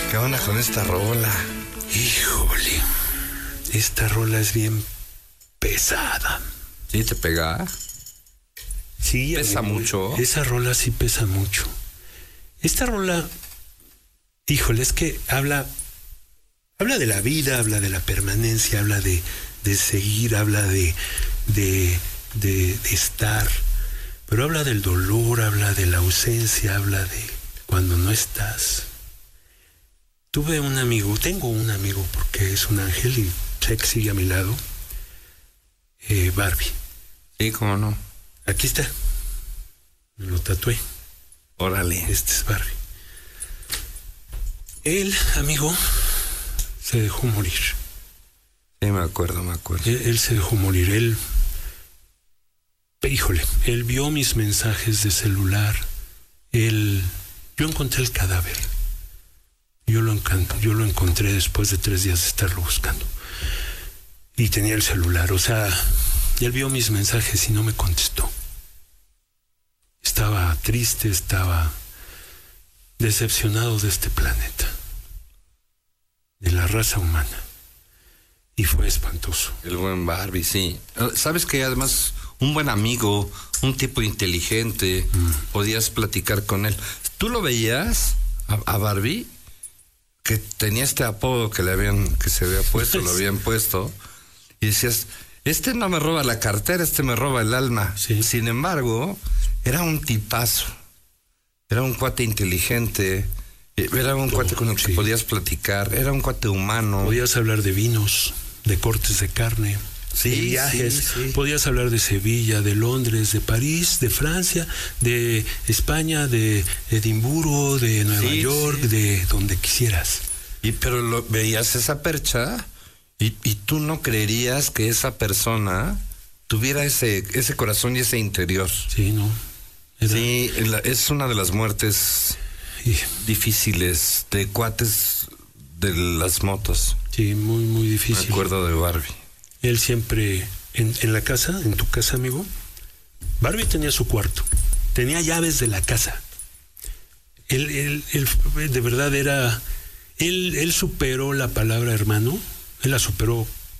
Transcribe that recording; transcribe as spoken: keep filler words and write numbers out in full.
¿Qué onda con esta rola? Híjole, esta rola es bien pesada. ¿Sí te pega? Sí, ¿Pesa amigo, mucho? Esa rola sí pesa mucho. Esta rola, híjole, es que habla, habla de la vida, habla de la permanencia, habla de, de seguir, habla de, de, de, de estar, pero habla del dolor, habla de la ausencia, habla de cuando no estás. Tuve un amigo, tengo un amigo porque es un ángel y sé que sigue a mi lado, eh, Barbie. Sí, cómo no. Aquí está, me lo tatué. Órale. Este es Barbie. Él, amigo, se dejó morir. Sí, me acuerdo, me acuerdo. Él, él se dejó morir. Él, híjole, él vio mis mensajes de celular. Él, yo encontré el cadáver. Yo lo, yo lo encontré después de tres días de estarlo buscando. Y tenía el celular, o sea, él vio mis mensajes y no me contestó. Estaba triste, estaba decepcionado de este planeta, de la raza humana. Y fue espantoso. El buen Barbie, sí. Sabes que además un buen amigo, un tipo inteligente, mm. podías platicar con él. ¿Tú lo veías a, a Barbie? Que tenía este apodo que le habían, que se había puesto, lo habían puesto, y decías, este no me roba la cartera, este me roba el alma. Sí. Sin embargo, era un tipazo, era un cuate inteligente, era un cuate con el que sí. podías platicar, era un cuate humano. Podías hablar de vinos, de cortes de carne, sí, de viajes, sí, sí. podías hablar de Sevilla, de Londres, de París, de Francia, de España, de Edimburgo, de Nueva sí, York, sí. de donde quisieras. Y pero lo, veías esa percha y, y tú no creerías que esa persona tuviera ese, ese corazón y ese interior. Sí, no. Era... Sí, la, es una de las muertes y... difíciles de cuates de las motos. Sí, muy, muy difícil. Me acuerdo de Barbie. Él siempre, en, en la casa, en tu casa, amigo, Barbie tenía su cuarto, tenía llaves de la casa. Él, él, él de verdad era, él, él superó la palabra hermano, él la superó